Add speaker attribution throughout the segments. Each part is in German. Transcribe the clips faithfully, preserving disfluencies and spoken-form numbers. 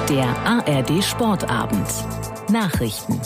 Speaker 1: Der A R D Sportabend. Nachrichten.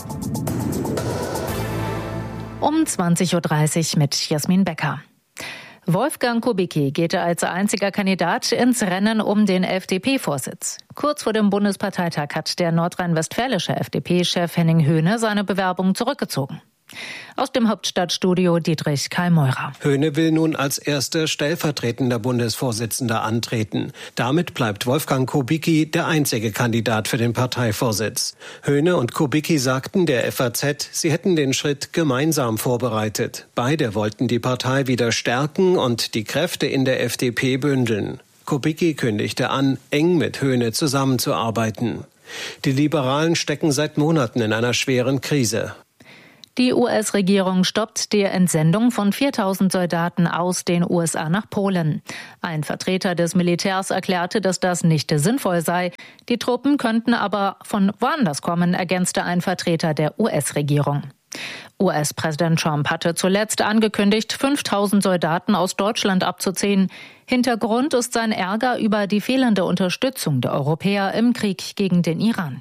Speaker 1: Um zwanzig Uhr dreißig mit Jasmin Becker. Wolfgang Kubicki geht als einziger Kandidat ins Rennen um den F D P-Vorsitz. Kurz vor dem Bundesparteitag hat der nordrhein-westfälische F D P-Chef Henning Höhne seine Bewerbung zurückgezogen. Aus dem Hauptstadtstudio Dietrich Karl-Meurer.
Speaker 2: Höhne will nun als erster stellvertretender Bundesvorsitzender antreten. Damit bleibt Wolfgang Kubicki der einzige Kandidat für den Parteivorsitz. Höhne und Kubicki sagten der F A Z, sie hätten den Schritt gemeinsam vorbereitet. Beide wollten die Partei wieder stärken und die Kräfte in der F D P bündeln. Kubicki kündigte an, eng mit Höhne zusammenzuarbeiten. Die Liberalen stecken seit Monaten in einer schweren Krise.
Speaker 1: Die U S-Regierung stoppt die Entsendung von viertausend Soldaten aus den U S A nach Polen. Ein Vertreter des Militärs erklärte, dass das nicht sinnvoll sei. Die Truppen könnten aber von woanders kommen, ergänzte ein Vertreter der U S-Regierung. U S-Präsident Trump hatte zuletzt angekündigt, fünftausend Soldaten aus Deutschland abzuziehen. Hintergrund ist sein Ärger über die fehlende Unterstützung der Europäer im Krieg gegen den Iran.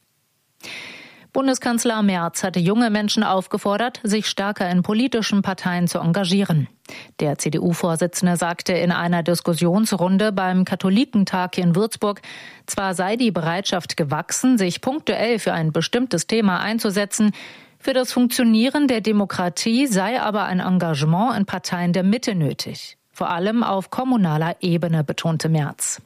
Speaker 1: Bundeskanzler Merz hatte junge Menschen aufgefordert, sich stärker in politischen Parteien zu engagieren. Der C D U-Vorsitzende sagte in einer Diskussionsrunde beim Katholikentag in Würzburg, zwar sei die Bereitschaft gewachsen, sich punktuell für ein bestimmtes Thema einzusetzen, für das Funktionieren der Demokratie sei aber ein Engagement in Parteien der Mitte nötig. Vor allem auf kommunaler Ebene, betonte Merz.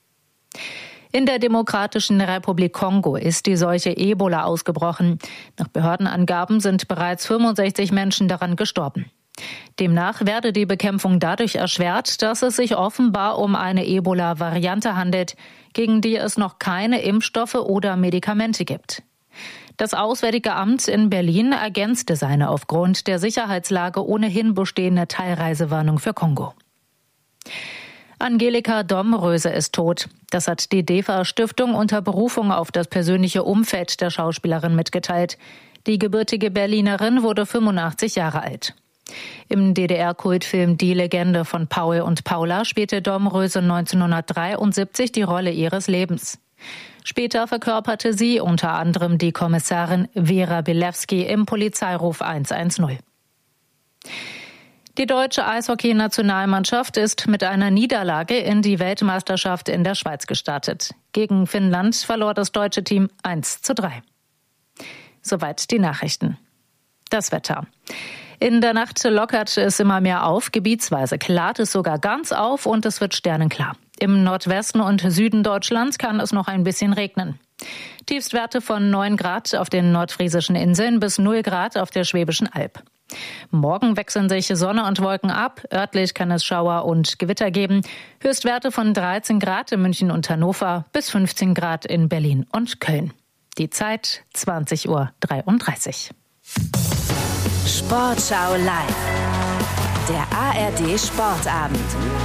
Speaker 1: In der Demokratischen Republik Kongo ist die Seuche Ebola ausgebrochen. Nach Behördenangaben sind bereits fünfundsechzig Menschen daran gestorben. Demnach werde die Bekämpfung dadurch erschwert, dass es sich offenbar um eine Ebola-Variante handelt, gegen die es noch keine Impfstoffe oder Medikamente gibt. Das Auswärtige Amt in Berlin ergänzte seine aufgrund der Sicherheitslage ohnehin bestehende Teilreisewarnung für Kongo. Angelika Domröse ist tot. Das hat die DEFA-Stiftung unter Berufung auf das persönliche Umfeld der Schauspielerin mitgeteilt. Die gebürtige Berlinerin wurde fünfundachtzig Jahre alt. Im D D R-Kultfilm Die Legende von Paul und Paula spielte Domröse neunzehnhundertdreiundsiebzig die Rolle ihres Lebens. Später verkörperte sie unter anderem die Kommissarin Vera Bilewski im Polizeiruf hundertzehn. Die deutsche Eishockey-Nationalmannschaft ist mit einer Niederlage in die Weltmeisterschaft in der Schweiz gestartet. Gegen Finnland verlor das deutsche Team eins zu drei. Soweit die Nachrichten. Das Wetter. In der Nacht lockert es immer mehr auf, gebietsweise klart es sogar ganz auf und es wird sternenklar. Im Nordwesten und Süden Deutschlands kann es noch ein bisschen regnen. Tiefstwerte von neun Grad auf den nordfriesischen Inseln bis null Grad auf der Schwäbischen Alb. Morgen wechseln sich Sonne und Wolken ab. Örtlich kann es Schauer und Gewitter geben. Höchstwerte von dreizehn Grad in München und Hannover bis fünfzehn Grad in Berlin und Köln. Die Zeit zwanzig Uhr dreiunddreißig.
Speaker 3: Sportschau live. Der A R D Sportabend.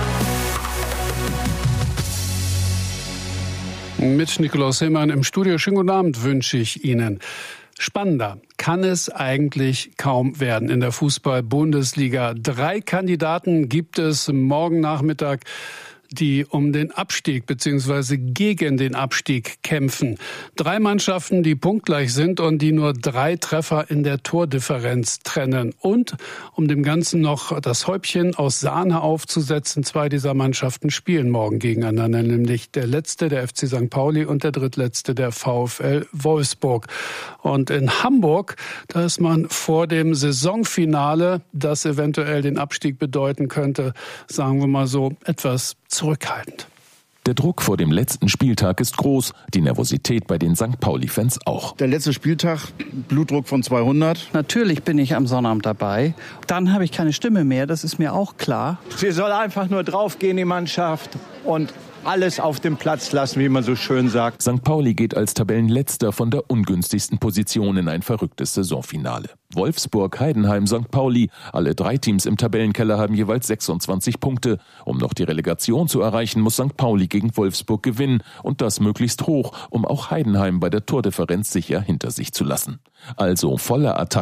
Speaker 4: Mit Nikolaus Hillmann im Studio. Schönen guten Abend wünsche ich Ihnen. Spannender kann es eigentlich kaum werden in der Fußball-Bundesliga. Drei Kandidaten gibt es morgen Nachmittag, die um den Abstieg bzw. gegen den Abstieg kämpfen. Drei Mannschaften, die punktgleich sind und die nur drei Treffer in der Tordifferenz trennen. Und um dem Ganzen noch das Häubchen aus Sahne aufzusetzen, zwei dieser Mannschaften spielen morgen gegeneinander, nämlich der letzte, der F C Sankt Pauli, und der drittletzte, der VfL Wolfsburg. Und in Hamburg, da ist man vor dem Saisonfinale, das eventuell den Abstieg bedeuten könnte, sagen wir mal so, etwas zurückhaltend.
Speaker 5: Der Druck vor dem letzten Spieltag ist groß, die Nervosität bei den Sankt Pauli-Fans auch.
Speaker 6: Der letzte Spieltag, Blutdruck von zweihundert.
Speaker 7: Natürlich bin ich am Sonnabend dabei. Dann habe ich keine Stimme mehr, das ist mir auch klar.
Speaker 8: Sie soll einfach nur draufgehen, die Mannschaft, und alles auf dem Platz lassen, wie man so schön sagt.
Speaker 5: Sankt Pauli geht als Tabellenletzter von der ungünstigsten Position in ein verrücktes Saisonfinale. Wolfsburg, Heidenheim, Sankt Pauli, alle drei Teams im Tabellenkeller haben jeweils sechsundzwanzig Punkte. Um noch die Relegation zu erreichen, muss Sankt Pauli gegen Wolfsburg gewinnen und das möglichst hoch, um auch Heidenheim bei der Tordifferenz sicher hinter sich zu lassen. Also volle Attacke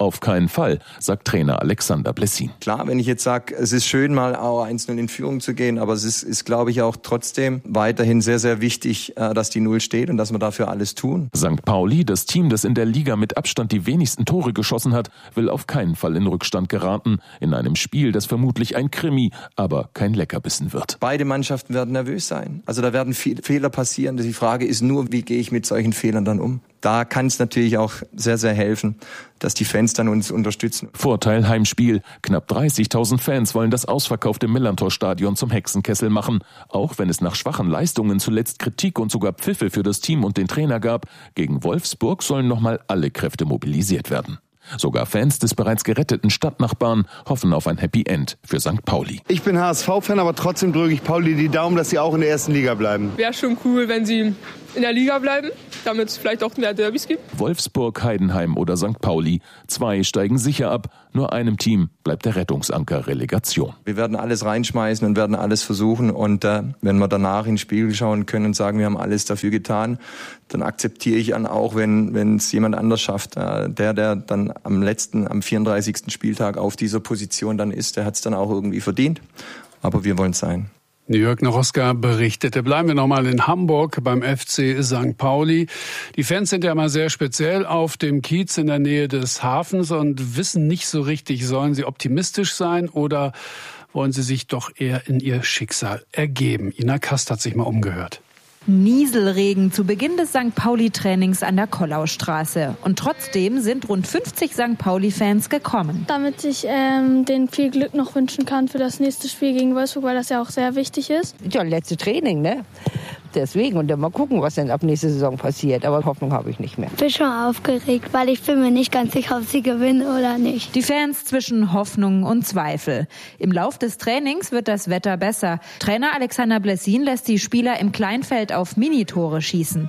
Speaker 5: Auf keinen Fall, sagt Trainer Alexander Blessin.
Speaker 9: Klar, wenn ich jetzt sage, es ist schön, mal auch eins null in Führung zu gehen, aber es ist, ist, glaube ich, auch trotzdem weiterhin sehr, sehr wichtig, dass die Null steht und dass wir dafür alles tun.
Speaker 5: Sankt Pauli, das Team, das in der Liga mit Abstand die wenigsten Tore geschossen hat, will auf keinen Fall in Rückstand geraten. In einem Spiel, das vermutlich ein Krimi, aber kein Leckerbissen wird.
Speaker 9: Beide Mannschaften werden nervös sein. Also da werden viele Fehler passieren. Die Frage ist nur, wie gehe ich mit solchen Fehlern dann um? Da kann es natürlich auch sehr, sehr helfen, dass die Fans dann uns unterstützen.
Speaker 5: Vorteil Heimspiel. Knapp dreißigtausend Fans wollen das ausverkaufte Millantor-Stadion zum Hexenkessel machen. Auch wenn es nach schwachen Leistungen zuletzt Kritik und sogar Pfiffe für das Team und den Trainer gab, gegen Wolfsburg sollen nochmal alle Kräfte mobilisiert werden. Sogar Fans des bereits geretteten Stadtnachbarn hoffen auf ein Happy End für Sankt Pauli.
Speaker 10: Ich bin H S V-Fan, aber trotzdem drücke ich Pauli die Daumen, dass sie auch in der ersten Liga bleiben.
Speaker 11: Wäre schon cool, wenn sie in der Liga bleiben, damit es vielleicht auch mehr Derbys gibt.
Speaker 5: Wolfsburg, Heidenheim oder Sankt Pauli. Zwei steigen sicher ab. Nur einem Team bleibt der Rettungsanker Relegation.
Speaker 9: Wir werden alles reinschmeißen und werden alles versuchen. Und äh, wenn wir danach in den Spiegel schauen können und sagen, wir haben alles dafür getan, dann akzeptiere ich dann auch, wenn wenn es jemand anders schafft. Äh, der, der dann am letzten, am vierunddreißigsten Spieltag auf dieser Position dann ist, der hat es dann auch irgendwie verdient. Aber wir wollen es sein.
Speaker 4: Jörg Naroska berichtete. Bleiben wir nochmal in Hamburg beim F C Sankt Pauli. Die Fans sind ja mal sehr speziell auf dem Kiez in der Nähe des Hafens und wissen nicht so richtig, sollen sie optimistisch sein oder wollen sie sich doch eher in ihr Schicksal ergeben? Ina Kast hat sich mal umgehört.
Speaker 12: Nieselregen zu Beginn des Sankt Pauli-Trainings an der Kollaustraße. Und trotzdem sind rund fünfzig Sankt Pauli-Fans gekommen.
Speaker 13: Damit ich ähm, denen viel Glück noch wünschen kann für das nächste Spiel gegen Wolfsburg, weil das ja auch sehr wichtig ist.
Speaker 14: Ja, letzte Training, ne? Deswegen. Und dann mal gucken, was denn ab nächster Saison passiert. Aber Hoffnung habe ich nicht mehr.
Speaker 15: Ich bin schon aufgeregt, weil ich bin mir nicht ganz sicher, ob sie gewinnen oder nicht.
Speaker 12: Die Fans zwischen Hoffnung und Zweifel. Im Lauf des Trainings wird das Wetter besser. Trainer Alexander Blessin lässt die Spieler im Kleinfeld auf Minitore schießen.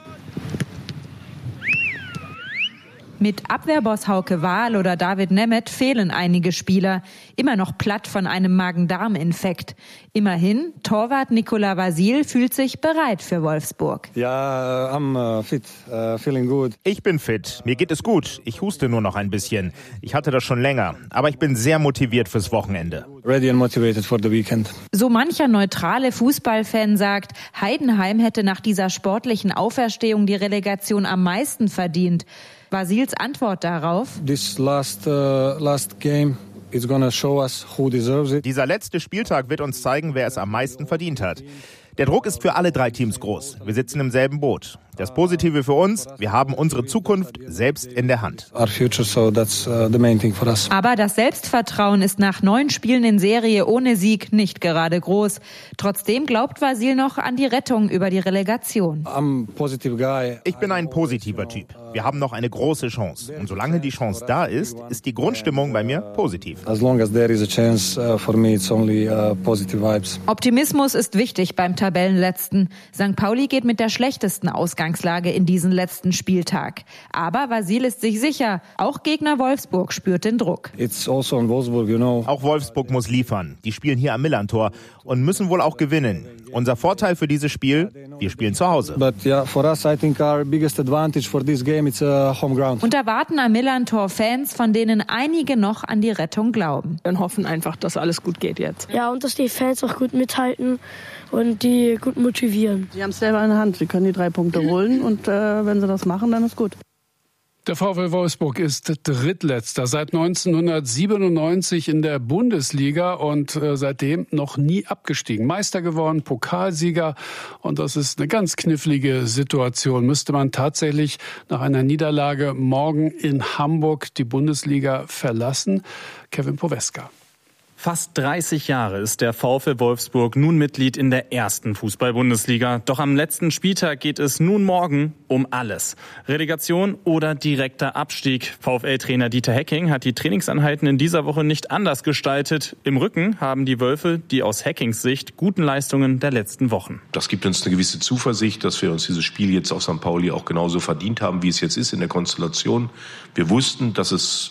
Speaker 12: Mit Abwehrboss Hauke Wahl oder David Nemeth fehlen einige Spieler, immer noch platt von einem Magen-Darm-Infekt. Immerhin, Torwart Nicolas Vasil fühlt sich bereit für Wolfsburg.
Speaker 16: Ja, I'm uh, fit, uh, feeling good.
Speaker 17: Ich bin fit, mir geht es gut. Ich huste nur noch ein bisschen. Ich hatte das schon länger, aber ich bin sehr motiviert fürs Wochenende.
Speaker 16: Ready and motivated for the weekend.
Speaker 12: So mancher neutrale Fußballfan sagt, Heidenheim hätte nach dieser sportlichen Auferstehung die Relegation am meisten verdient. Vasils Antwort darauf:
Speaker 16: This last, uh, last game is gonna show us who deserves it.
Speaker 17: Dieser letzte Spieltag wird uns zeigen, wer es am meisten verdient hat. Der Druck ist für alle drei Teams groß. Wir sitzen im selben Boot. Das Positive für uns, wir haben unsere Zukunft selbst in der Hand.
Speaker 16: Our future, so that's uh, the main thing for us.
Speaker 12: Aber das Selbstvertrauen ist nach neun Spielen in Serie ohne Sieg nicht gerade groß. Trotzdem glaubt Vasil noch an die Rettung über die Relegation.
Speaker 16: I'm a positive guy.
Speaker 17: Ich bin ein positiver Typ. Wir haben noch eine große Chance. Und solange die Chance da ist, ist die Grundstimmung bei mir positiv.
Speaker 16: As long as there is a chance, uh, for me it's only uh, positive vibes.
Speaker 12: Optimismus ist wichtig beim Tabellenletzten. Sankt Pauli geht mit der schlechtesten Ausgangslage in diesen letzten Spieltag. Aber Vasil ist sich sicher, auch Gegner Wolfsburg spürt den Druck.
Speaker 16: It's also on Wolfsburg, you know.
Speaker 17: Auch Wolfsburg muss liefern. Die spielen hier am Millantor und müssen wohl auch gewinnen. Unser Vorteil für dieses Spiel, wir spielen zu Hause.
Speaker 16: But yeah, for us, I think our biggest advantage for this game is uh, home ground.
Speaker 12: Und erwarten am Millantor Fans, von denen einige noch an die Rettung glauben.
Speaker 11: Wir hoffen einfach, dass alles gut geht jetzt.
Speaker 15: Ja, und dass die Fans auch gut mithalten und die gut motivieren.
Speaker 7: Sie haben es selber in der Hand. Sie können die drei Punkte holen und äh, wenn sie das machen, dann ist gut.
Speaker 4: Der VfL Wolfsburg ist Drittletzter seit neunzehnhundertsiebenundneunzig in der Bundesliga und äh, seitdem noch nie abgestiegen. Meister geworden, Pokalsieger, und das ist eine ganz knifflige Situation. Müsste man tatsächlich nach einer Niederlage morgen in Hamburg die Bundesliga verlassen? Kevin Poweska.
Speaker 18: Fast dreißig Jahre ist der VfL Wolfsburg nun Mitglied in der ersten Fußball-Bundesliga. Doch am letzten Spieltag geht es nun morgen um alles. Relegation oder direkter Abstieg. VfL-Trainer Dieter Hecking hat die Trainingseinheiten in dieser Woche nicht anders gestaltet. Im Rücken haben die Wölfe die aus Hackings Sicht guten Leistungen der letzten Wochen.
Speaker 19: Das gibt uns eine gewisse Zuversicht, dass wir uns dieses Spiel jetzt auf Sankt Pauli auch genauso verdient haben, wie es jetzt ist in der Konstellation. Wir wussten, dass es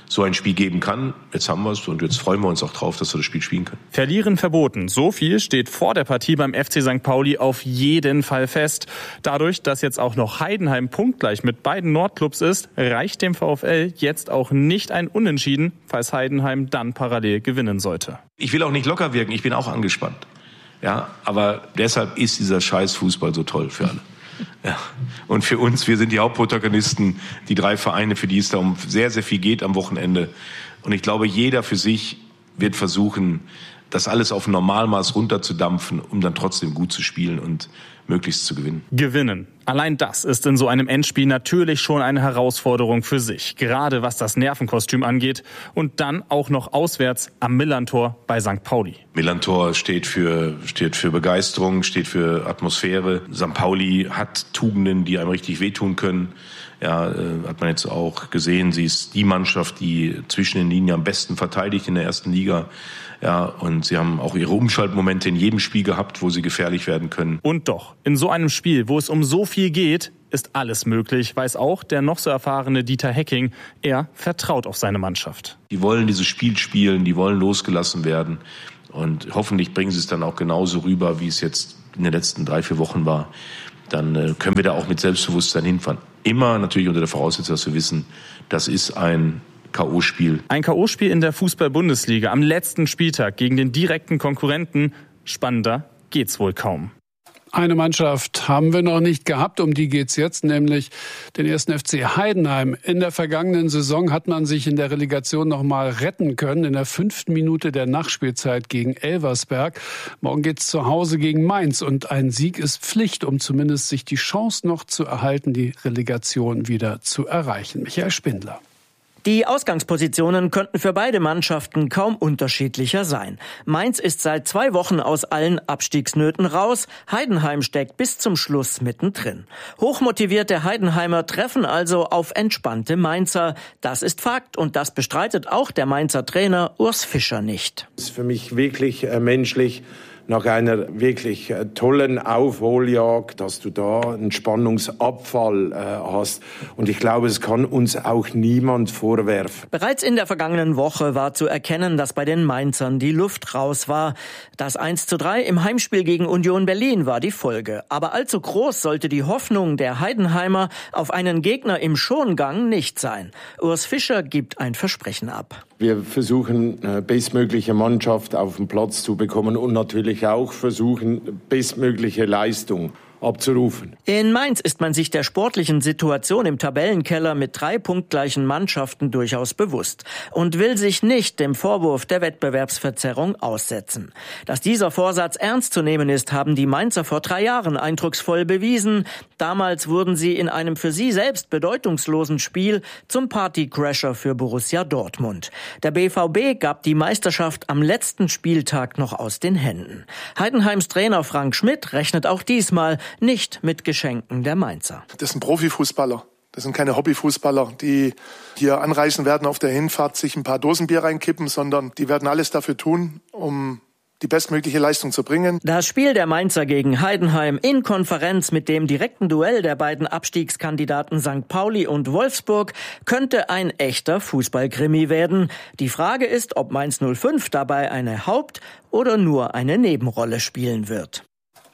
Speaker 19: so ein Spiel geben kann. Jetzt haben wir es und jetzt freuen wir uns auch drauf, dass wir das Spiel spielen können.
Speaker 18: Verlieren verboten. So viel steht vor der Partie beim F C Sankt Pauli auf jeden Fall fest. Dadurch, dass jetzt auch noch Heidenheim punktgleich mit beiden Nordclubs ist, reicht dem VfL jetzt auch nicht ein Unentschieden, falls Heidenheim dann parallel gewinnen sollte.
Speaker 19: Ich will auch nicht locker wirken, ich bin auch angespannt. Ja, aber deshalb ist dieser scheiß Fußball so toll für alle. Ja. Und für uns, wir sind die Hauptprotagonisten, die drei Vereine, für die es da um sehr, sehr viel geht am Wochenende. Und ich glaube, jeder für sich wird versuchen, das alles auf Normalmaß runterzudampfen, um dann trotzdem gut zu spielen und möglichst zu gewinnen.
Speaker 18: Gewinnen. Allein das ist in so einem Endspiel natürlich schon eine Herausforderung für sich. Gerade was das Nervenkostüm angeht. Und dann auch noch auswärts am Millerntor bei Sankt Pauli.
Speaker 19: Millerntor steht für, steht für Begeisterung, steht für Atmosphäre. Sankt Pauli hat Tugenden, die einem richtig wehtun können. Ja, äh, hat man jetzt auch gesehen. Sie ist die Mannschaft, die zwischen den Linien am besten verteidigt in der ersten Liga. Ja, und sie haben auch ihre Umschaltmomente in jedem Spiel gehabt, wo sie gefährlich werden können.
Speaker 18: Und doch, in so einem Spiel, wo es um so viel geht, ist alles möglich, weiß auch der noch so erfahrene Dieter Hecking. Er vertraut auf seine Mannschaft.
Speaker 19: Die wollen dieses Spiel spielen, die wollen losgelassen werden. Und hoffentlich bringen sie es dann auch genauso rüber, wie es jetzt in den letzten drei, vier Wochen war. Dann äh, können wir da auch mit Selbstbewusstsein hinfahren. Immer natürlich unter der Voraussetzung, dass wir wissen, das ist ein K O-Spiel.
Speaker 18: Ein K O-Spiel in der Fußball-Bundesliga am letzten Spieltag gegen den direkten Konkurrenten. Spannender geht's wohl kaum.
Speaker 4: Eine Mannschaft haben wir noch nicht gehabt, um die geht's jetzt, nämlich den ersten F C Heidenheim. In der vergangenen Saison hat man sich in der Relegation noch mal retten können, in der fünften Minute der Nachspielzeit gegen Elversberg. Morgen geht's zu Hause gegen Mainz und ein Sieg ist Pflicht, um zumindest sich die Chance noch zu erhalten, die Relegation wieder zu erreichen. Michael Spindler.
Speaker 20: Die Ausgangspositionen könnten für beide Mannschaften kaum unterschiedlicher sein. Mainz ist seit zwei Wochen aus allen Abstiegsnöten raus. Heidenheim steckt bis zum Schluss mittendrin. Hochmotivierte Heidenheimer treffen also auf entspannte Mainzer. Das ist Fakt und das bestreitet auch der Mainzer Trainer Urs Fischer nicht.
Speaker 21: Das ist für mich wirklich äh, menschlich. Nach einer wirklich äh, tollen Aufholjagd, dass du da einen Spannungsabfall äh, hast. Und ich glaube, es kann uns auch niemand vorwerfen.
Speaker 20: Bereits in der vergangenen Woche war zu erkennen, dass bei den Mainzern die Luft raus war. Das eins zu drei im Heimspiel gegen Union Berlin war die Folge. Aber allzu groß sollte die Hoffnung der Heidenheimer auf einen Gegner im Schongang nicht sein. Urs Fischer gibt ein Versprechen ab.
Speaker 21: Wir versuchen, bestmögliche Mannschaft auf den Platz zu bekommen und natürlich auch versuchen, bestmögliche Leistung abzurufen.
Speaker 20: In Mainz ist man sich der sportlichen Situation im Tabellenkeller mit drei punktgleichen Mannschaften durchaus bewusst und will sich nicht dem Vorwurf der Wettbewerbsverzerrung aussetzen. Dass dieser Vorsatz ernst zu nehmen ist, haben die Mainzer vor drei Jahren eindrucksvoll bewiesen. Damals wurden sie in einem für sie selbst bedeutungslosen Spiel zum Partycrasher für Borussia Dortmund. Der B V B gab die Meisterschaft am letzten Spieltag noch aus den Händen. Heidenheims Trainer Frank Schmidt rechnet auch diesmal nicht mit Geschenken der Mainzer.
Speaker 22: Das sind Profifußballer. Das sind keine Hobbyfußballer, die hier anreisen werden auf der Hinfahrt, sich ein paar Dosen Bier reinkippen, sondern die werden alles dafür tun, um die bestmögliche Leistung zu bringen.
Speaker 20: Das Spiel der Mainzer gegen Heidenheim in Konferenz mit dem direkten Duell der beiden Abstiegskandidaten Sankt Pauli und Wolfsburg könnte ein echter Fußballkrimi werden. Die Frage ist, ob Mainz null fünf dabei eine Haupt- oder nur eine Nebenrolle spielen wird.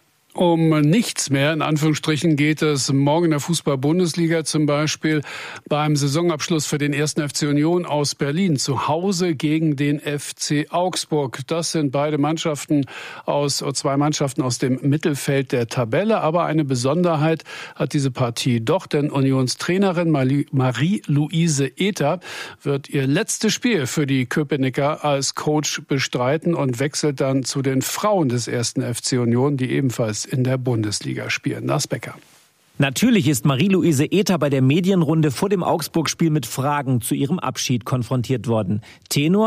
Speaker 4: Um nichts mehr, in Anführungsstrichen, geht es morgen in der Fußball-Bundesliga zum Beispiel beim Saisonabschluss für den ersten F C Union aus Berlin zu Hause gegen den F C Augsburg. Das sind beide Mannschaften aus, zwei Mannschaften aus dem Mittelfeld der Tabelle. Aber eine Besonderheit hat diese Partie doch, denn Unionstrainerin Marie-Louise Ether wird ihr letztes Spiel für die Köpenicker als Coach bestreiten und wechselt dann zu den Frauen des ersten F C Union, die ebenfalls in der Bundesliga spielen. Lars Becker.
Speaker 23: Natürlich ist Marie-Louise Ether bei der Medienrunde vor dem Augsburg-Spiel mit Fragen zu ihrem Abschied konfrontiert worden. Tenor: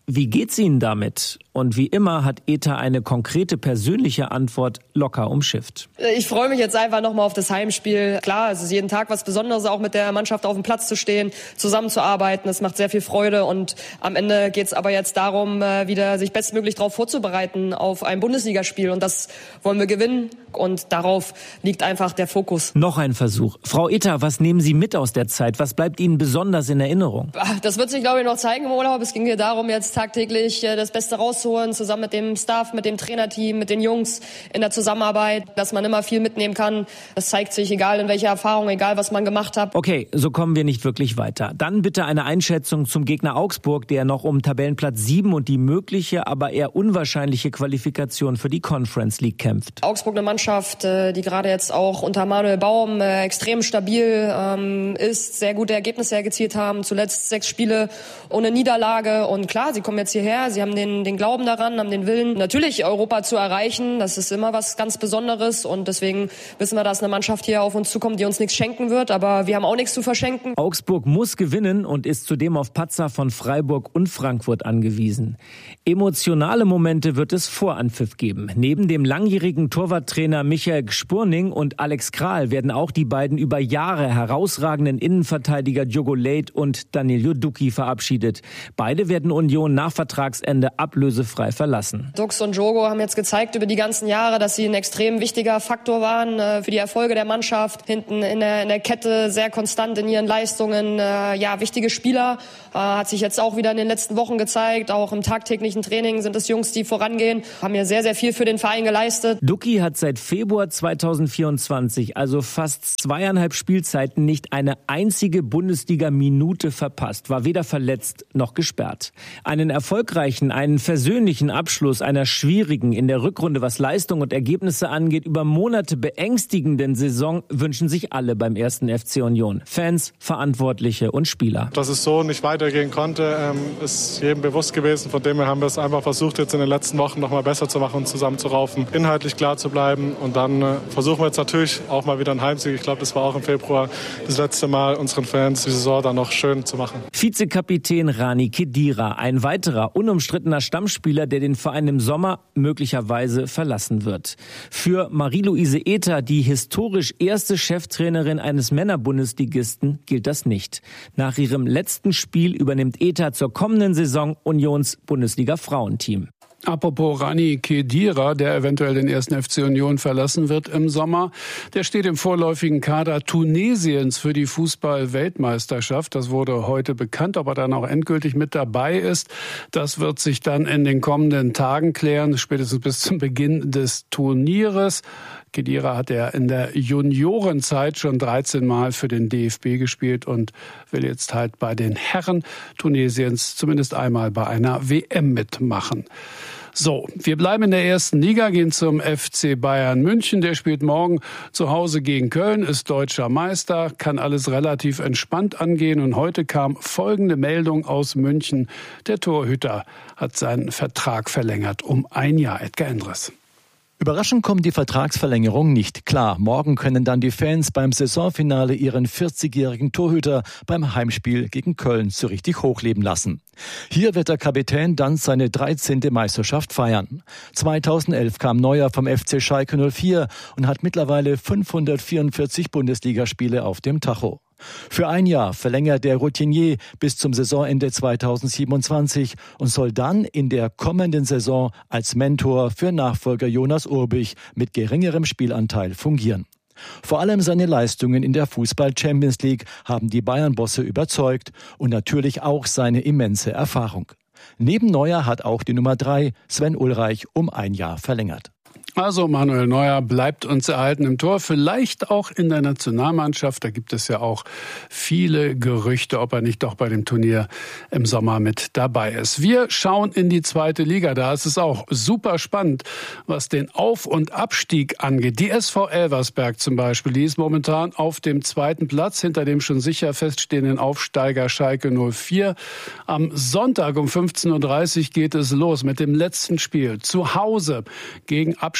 Speaker 23: Wie geht's Ihnen damit? Und wie immer hat Eta eine konkrete persönliche Antwort locker umschifft.
Speaker 1: Ich freue mich jetzt einfach nochmal auf das Heimspiel. Klar, es ist jeden Tag was Besonderes, auch mit der Mannschaft auf dem Platz zu stehen, zusammenzuarbeiten. Es macht sehr viel Freude und am Ende geht es aber jetzt darum, wieder sich bestmöglich darauf vorzubereiten auf ein Bundesligaspiel. Und das wollen wir gewinnen und darauf liegt einfach der Fokus.
Speaker 23: Noch ein Versuch. Frau Eta, was nehmen Sie mit aus der Zeit? Was bleibt Ihnen besonders in Erinnerung?
Speaker 1: Das wird sich, glaube ich, noch zeigen im Urlaub. Es ging hier darum, jetzt tagtäglich das Beste rauszuholen, zusammen mit dem Staff, mit dem Trainerteam, mit den Jungs in der Zusammenarbeit, dass man immer viel mitnehmen kann. Das zeigt sich, egal in welcher Erfahrung, egal was man gemacht hat.
Speaker 23: Okay, so kommen wir nicht wirklich weiter. Dann bitte eine Einschätzung zum Gegner Augsburg, der noch um Tabellenplatz sieben und die mögliche, aber eher unwahrscheinliche Qualifikation für die Conference League kämpft.
Speaker 1: Augsburg, eine Mannschaft, die gerade jetzt auch unter Manuel Baum extrem stabil ist, sehr gute Ergebnisse erzielt haben, zuletzt sechs Spiele ohne Niederlage. Und klar, sie kommen jetzt hierher, sie haben den, den Glauben daran, haben den Willen, natürlich Europa zu erreichen. Das ist immer was ganz Besonderes und deswegen wissen wir, dass eine Mannschaft hier auf uns zukommt, die uns nichts schenken wird, aber wir haben auch nichts zu verschenken.
Speaker 23: Augsburg muss gewinnen und ist zudem auf Patzer von Freiburg und Frankfurt angewiesen. Emotionale Momente wird es vor Anpfiff geben. Neben dem langjährigen Torwarttrainer Michael Spurning und Alex Kral werden auch die beiden über Jahre herausragenden Innenverteidiger Diogo Leite und Danilo Ducki verabschiedet. Beide werden Union nach Vertragsende ablösefrei verlassen.
Speaker 1: Dux und Diogo haben jetzt gezeigt über die ganzen Jahre, dass sie ein extrem wichtiger Faktor waren äh, für die Erfolge der Mannschaft. Hinten in der, in der Kette sehr konstant in ihren Leistungen. Äh, ja, wichtige Spieler. Äh, hat sich jetzt auch wieder in den letzten Wochen gezeigt. Auch im tagtäglichen Training sind es Jungs, die vorangehen. Haben ja sehr, sehr viel für den Verein geleistet.
Speaker 23: Ducki hat seit Februar zweitausendvierundzwanzig, also fast zweieinhalb Spielzeiten, nicht eine einzige Bundesliga-Minute verpasst. War weder verletzt noch gesperrt. Einen erfolgreichen, einen versöhnlichen Abschluss einer schwierigen, in der Rückrunde was Leistung und Ergebnisse angeht, über Monate beängstigenden Saison wünschen sich alle beim ersten F C Union. Fans, Verantwortliche und Spieler.
Speaker 2: Dass es so nicht weitergehen konnte, ähm, ist jedem bewusst gewesen. Von dem her haben wir es einfach versucht, jetzt in den letzten Wochen noch mal besser zu machen und zusammenzuraufen, inhaltlich klar zu bleiben. Und dann äh, versuchen wir jetzt natürlich auch mal wieder einen Heimsieg. Ich glaube, das war auch im Februar das letzte Mal, unseren Fans die Saison dann noch schön zu machen.
Speaker 23: Vizekapitän Rani Khedira, ein weiterer unumstrittener Stammspieler, der den Verein im Sommer möglicherweise verlassen wird. Für Marie-Louise Eta, die historisch erste Cheftrainerin eines Männerbundesligisten, gilt das nicht. Nach ihrem letzten Spiel übernimmt Eta zur kommenden Saison Unions Bundesliga-Frauenteam.
Speaker 4: Apropos Rani Khedira, der eventuell den ersten F C Union verlassen wird im Sommer. Der steht im vorläufigen Kader Tunesiens für die Fußball-Weltmeisterschaft. Das wurde heute bekannt. Ob er dann auch endgültig mit dabei ist, das wird sich dann in den kommenden Tagen klären, spätestens bis zum Beginn des Turnieres. Khedira hat er in der Juniorenzeit schon dreizehn Mal für den D F B gespielt und will jetzt halt bei den Herren Tunesiens zumindest einmal bei einer W M mitmachen. So, wir bleiben in der ersten Liga, gehen zum F C Bayern München. Der spielt morgen zu Hause gegen Köln, ist deutscher Meister, kann alles relativ entspannt angehen. Und heute kam folgende Meldung aus München. Der Torhüter hat seinen Vertrag verlängert um ein Jahr. Edgar Endres.
Speaker 3: Überraschend kommt die Vertragsverlängerung nicht klar. Morgen können dann die Fans beim Saisonfinale ihren vierzigjährigen Torhüter beim Heimspiel gegen Köln so richtig hochleben lassen. Hier wird der Kapitän dann seine dreizehnte Meisterschaft feiern. zweitausendelf kam Neuer vom F C Schalke null vier und hat mittlerweile fünfhundertvierundvierzig Bundesligaspiele auf dem Tacho. Für ein Jahr verlängert der Routinier bis zum Saisonende zweitausendsiebenundzwanzig und soll dann in der kommenden Saison als Mentor für Nachfolger Jonas Urbich mit geringerem Spielanteil fungieren. Vor allem seine Leistungen in der Fußball-Champions League haben die Bayern-Bosse überzeugt und natürlich auch seine immense Erfahrung. Neben Neuer hat auch die Nummer drei, Sven Ulreich, um ein Jahr verlängert.
Speaker 4: Also Manuel Neuer bleibt uns erhalten im Tor, vielleicht auch in der Nationalmannschaft. Da gibt es ja auch viele Gerüchte, ob er nicht doch bei dem Turnier im Sommer mit dabei ist. Wir schauen in die zweite Liga. Da ist es auch super spannend, was den Auf- und Abstieg angeht. Die S V Elversberg zum Beispiel, die ist momentan auf dem zweiten Platz, hinter dem schon sicher feststehenden Aufsteiger Schalke null vier. Am Sonntag um fünfzehn Uhr dreißig geht es los mit dem letzten Spiel zu Hause gegen Abstieg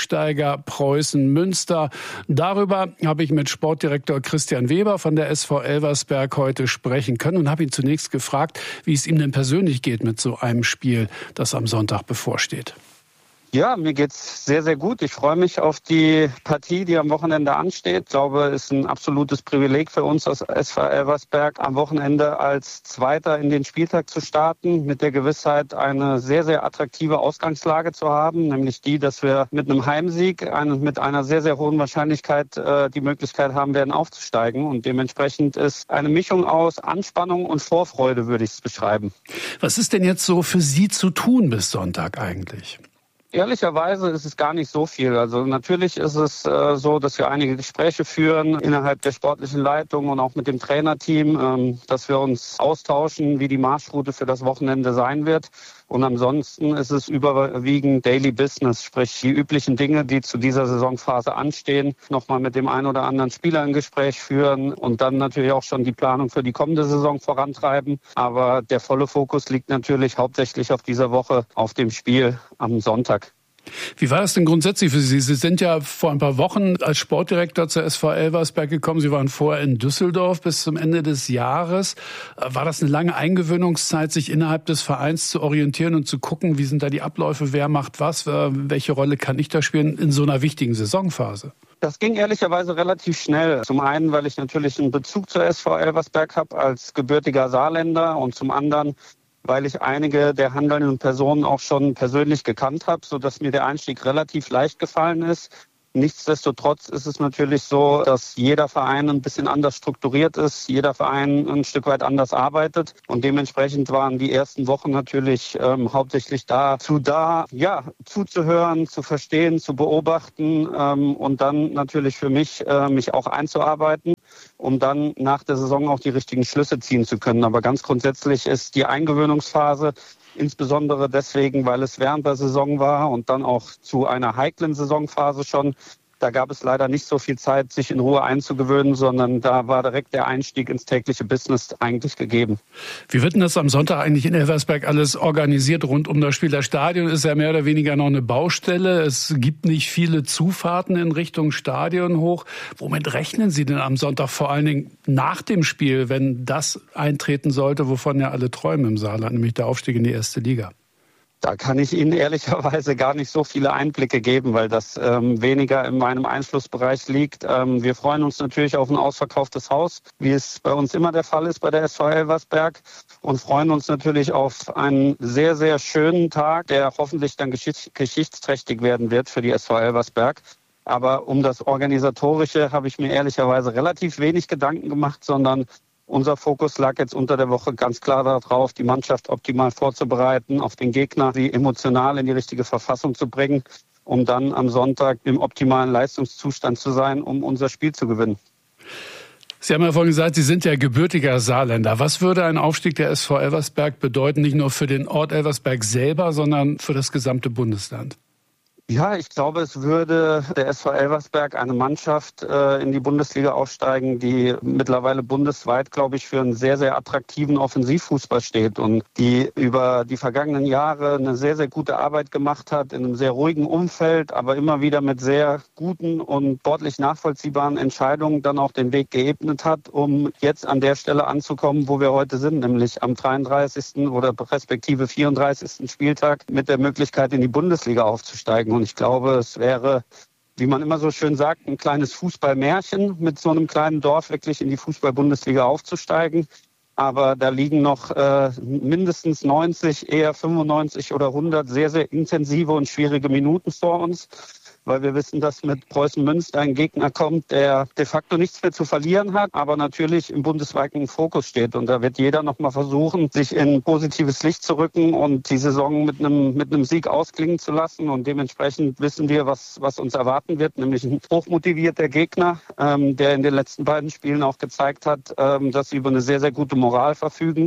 Speaker 4: Aufsteiger Preußen Münster. Darüber habe ich mit Sportdirektor Christian Weber von der S V Elversberg heute sprechen können und habe ihn zunächst gefragt, wie es ihm denn persönlich geht mit so einem Spiel, das am Sonntag bevorsteht.
Speaker 6: Ja, mir geht's sehr, sehr gut. Ich freue mich auf die Partie, die am Wochenende ansteht. Ich glaube, es ist ein absolutes Privileg für uns als S V Elversberg, am Wochenende als Zweiter in den Spieltag zu starten, mit der Gewissheit, eine sehr, sehr attraktive Ausgangslage zu haben, nämlich die, dass wir mit einem Heimsieg, eine, mit einer sehr, sehr hohen Wahrscheinlichkeit äh, die Möglichkeit haben werden, aufzusteigen. Und dementsprechend ist eine Mischung aus Anspannung und Vorfreude, würde ich es beschreiben.
Speaker 4: Was ist denn jetzt so für Sie zu tun bis Sonntag eigentlich?
Speaker 6: Ehrlicherweise ist es gar nicht so viel. Also natürlich ist es äh, so, dass wir einige Gespräche führen innerhalb der sportlichen Leitung und auch mit dem Trainerteam, ähm, dass wir uns austauschen, wie die Marschroute für das Wochenende sein wird. Und ansonsten ist es überwiegend Daily Business, sprich die üblichen Dinge, die zu dieser Saisonphase anstehen, nochmal mit dem einen oder anderen Spieler ein Gespräch führen und dann natürlich auch schon die Planung für die kommende Saison vorantreiben. Aber der volle Fokus liegt natürlich hauptsächlich auf dieser Woche, auf dem Spiel am Sonntag.
Speaker 4: Wie war das denn grundsätzlich für Sie? Sie sind ja vor ein paar Wochen als Sportdirektor zur S V Elversberg gekommen. Sie waren vorher in Düsseldorf bis zum Ende des Jahres. War das eine lange Eingewöhnungszeit, sich innerhalb des Vereins zu orientieren und zu gucken, wie sind da die Abläufe, wer macht was, welche Rolle kann ich da spielen in so einer wichtigen Saisonphase?
Speaker 6: Das ging ehrlicherweise relativ schnell. Zum einen, weil ich natürlich einen Bezug zur S V Elversberg habe als gebürtiger Saarländer und zum anderen, weil ich einige der handelnden Personen auch schon persönlich gekannt habe, sodass mir der Einstieg relativ leicht gefallen ist. Nichtsdestotrotz ist es natürlich so, dass jeder Verein ein bisschen anders strukturiert ist, jeder Verein ein Stück weit anders arbeitet und dementsprechend waren die ersten Wochen natürlich ähm, hauptsächlich dazu da, ja, zuzuhören, zu verstehen, zu beobachten ähm, und dann natürlich für mich, äh, mich auch einzuarbeiten, um dann nach der Saison auch die richtigen Schlüsse ziehen zu können. Aber ganz grundsätzlich ist die Eingewöhnungsphase insbesondere deswegen, weil es während der Saison war und dann auch zu einer heiklen Saisonphase schon. Da gab es leider nicht so viel Zeit, sich in Ruhe einzugewöhnen, sondern da war direkt der Einstieg ins tägliche Business eigentlich gegeben.
Speaker 4: Wie wird denn das am Sonntag eigentlich in Elversberg alles organisiert rund um das Spiel? Das Stadion ist ja mehr oder weniger noch eine Baustelle. Es gibt nicht viele Zufahrten in Richtung Stadion hoch. Womit rechnen Sie denn am Sonntag vor allen Dingen nach dem Spiel, wenn das eintreten sollte, wovon ja alle träumen im Saarland, nämlich der Aufstieg in die erste Liga?
Speaker 6: Da kann ich Ihnen ehrlicherweise gar nicht so viele Einblicke geben, weil das ähm, weniger in meinem Einflussbereich liegt. Ähm, wir freuen uns natürlich auf ein ausverkauftes Haus, wie es bei uns immer der Fall ist bei der S V Elversberg und freuen uns natürlich auf einen sehr, sehr schönen Tag, der hoffentlich dann geschichts- geschichtsträchtig werden wird für die S V Elversberg. Aber um das Organisatorische habe ich mir ehrlicherweise relativ wenig Gedanken gemacht, sondern unser Fokus lag jetzt unter der Woche ganz klar darauf, die Mannschaft optimal vorzubereiten, auf den Gegner, sie emotional in die richtige Verfassung zu bringen, um dann am Sonntag im optimalen Leistungszustand zu sein, um unser Spiel zu gewinnen.
Speaker 4: Sie haben ja vorhin gesagt, Sie sind ja gebürtiger Saarländer. Was würde ein Aufstieg der S V Elversberg bedeuten, nicht nur für den Ort Elversberg selber, sondern für das gesamte Bundesland?
Speaker 6: Ja, ich glaube, es würde der S V Elversberg eine Mannschaft äh, in die Bundesliga aufsteigen, die mittlerweile bundesweit, glaube ich, für einen sehr, sehr attraktiven Offensivfußball steht und die über die vergangenen Jahre eine sehr, sehr gute Arbeit gemacht hat, in einem sehr ruhigen Umfeld, aber immer wieder mit sehr guten und sportlich nachvollziehbaren Entscheidungen dann auch den Weg geebnet hat, um jetzt an der Stelle anzukommen, wo wir heute sind, nämlich am dreiunddreißigsten oder respektive vierunddreißigsten Spieltag mit der Möglichkeit, in die Bundesliga aufzusteigen. Und ich glaube, es wäre, wie man immer so schön sagt, ein kleines Fußballmärchen, mit so einem kleinen Dorf wirklich in die Fußball-Bundesliga aufzusteigen. Aber da liegen noch äh, mindestens neunzig, eher fünfundneunzig oder hundert sehr, sehr intensive und schwierige Minuten vor uns. Weil wir wissen, dass mit Preußen Münster ein Gegner kommt, der de facto nichts mehr zu verlieren hat, aber natürlich im bundesweiten Fokus steht. Und da wird jeder noch mal versuchen, sich in positives Licht zu rücken und die Saison mit einem mit einem Sieg ausklingen zu lassen. Und dementsprechend wissen wir, was was uns erwarten wird, nämlich ein hochmotivierter Gegner, ähm, der in den letzten beiden Spielen auch gezeigt hat, ähm, dass sie über eine sehr, sehr gute Moral verfügen.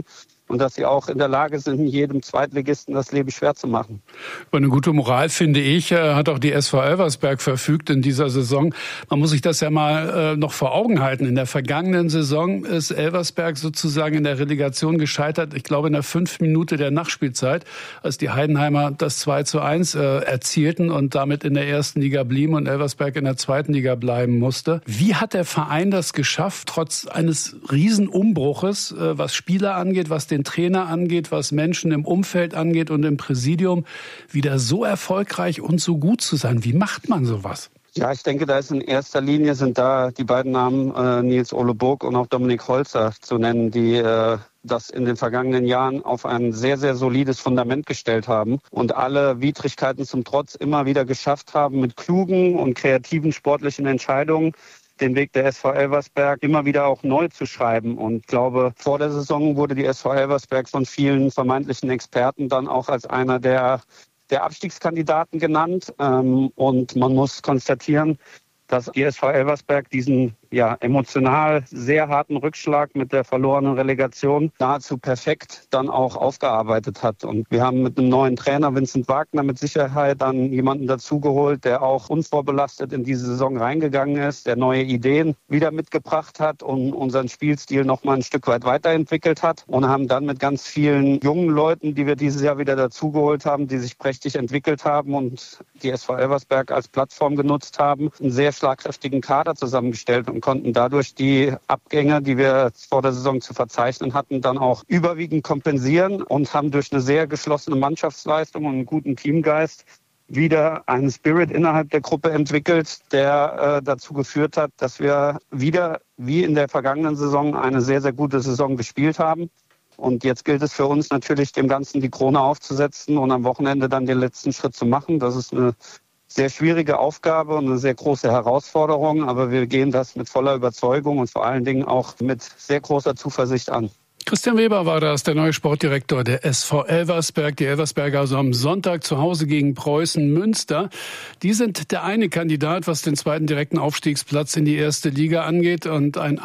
Speaker 6: und dass sie auch in der Lage sind, jedem Zweitligisten das Leben schwer zu machen.
Speaker 4: Über eine gute Moral, finde ich, hat auch die S V Elversberg verfügt in dieser Saison. Man muss sich das ja mal noch vor Augen halten. In der vergangenen Saison ist Elversberg sozusagen in der Relegation gescheitert, ich glaube in der fünften Minute der Nachspielzeit, als die Heidenheimer das zwei zu eins äh, erzielten und damit in der ersten Liga blieben und Elversberg in der zweiten Liga bleiben musste. Wie hat der Verein das geschafft, trotz eines Riesenumbruches, äh, was Spieler angeht, was den Trainer angeht, was Menschen im Umfeld angeht und im Präsidium, wieder so erfolgreich und so gut zu sein? Wie macht man sowas?
Speaker 6: Ja, ich denke, da ist in erster Linie sind da die beiden Namen äh, Nils-Ole Burg und auch Dominik Holzer zu nennen, die äh, das in den vergangenen Jahren auf ein sehr, sehr solides Fundament gestellt haben und alle Widrigkeiten zum Trotz immer wieder geschafft haben, mit klugen und kreativen sportlichen Entscheidungen den Weg der S V Elversberg immer wieder auch neu zu schreiben. Und ich glaube, vor der Saison wurde die S V Elversberg von vielen vermeintlichen Experten dann auch als einer der, der Abstiegskandidaten genannt. Und man muss konstatieren, dass die S V Elversberg diesen ja emotional sehr harten Rückschlag mit der verlorenen Relegation nahezu perfekt dann auch aufgearbeitet hat. Und wir haben mit einem neuen Trainer, Vincent Wagner, mit Sicherheit dann jemanden dazugeholt, der auch unvorbelastet in diese Saison reingegangen ist, der neue Ideen wieder mitgebracht hat und unseren Spielstil noch mal ein Stück weit weiterentwickelt hat. Und haben dann mit ganz vielen jungen Leuten, die wir dieses Jahr wieder dazugeholt haben, die sich prächtig entwickelt haben und die S V Elversberg als Plattform genutzt haben, einen sehr schlagkräftigen Kader zusammengestellt und konnten dadurch die Abgänge, die wir vor der Saison zu verzeichnen hatten, dann auch überwiegend kompensieren und haben durch eine sehr geschlossene Mannschaftsleistung und einen guten Teamgeist wieder einen Spirit innerhalb der Gruppe entwickelt, der äh, dazu geführt hat, dass wir wieder wie in der vergangenen Saison eine sehr, sehr gute Saison gespielt haben. Und jetzt gilt es für uns natürlich, dem Ganzen die Krone aufzusetzen und am Wochenende dann den letzten Schritt zu machen. Das ist eine sehr schwierige Aufgabe und eine sehr große Herausforderung, aber wir gehen das mit voller Überzeugung und vor allen Dingen auch mit sehr großer Zuversicht an.
Speaker 4: Christian Weber war das, der neue Sportdirektor der S V Elversberg. Die Elversberger also am Sonntag zu Hause gegen Preußen Münster. Die sind der eine Kandidat, was den zweiten direkten Aufstiegsplatz in die erste Liga angeht, und ein